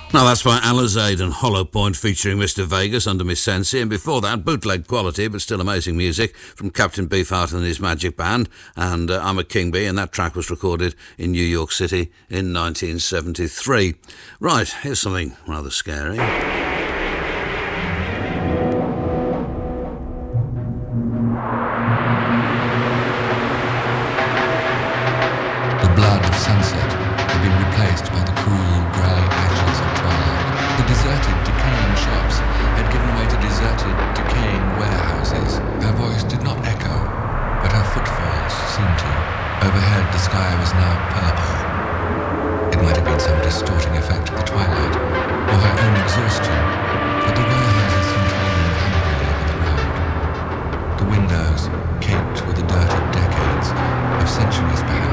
Now that's by Alizade and Hollow Point featuring Mr. Vegas under Miss Sensi, and before that, bootleg quality but still amazing music from Captain Beefheart and his Magic Band, and I'm a King Bee, and that track was recorded in New York City in 1973. Right, here's something rather scary. The blood of sunset had been replaced by the cool, grey ashes of twilight. The deserted, decaying shops had given way to deserted, decaying warehouses. Her voice did not echo, but her footfalls seemed to. Overhead, the sky was now purple. It might have been some distorting effect of the twilight, or her own exhaustion, but the warehouses seemed to lean humbly over the road. The windows, caked with the dirt of decades, of centuries perhaps,